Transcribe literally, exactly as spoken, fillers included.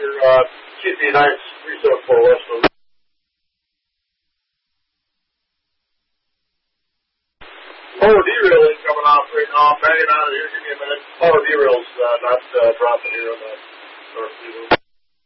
your uh, T P nice three seven four West. Power derailing coming off right now. I'm banging out of here. Give me a minute. Power derail's uh, not uh, dropping here on the north.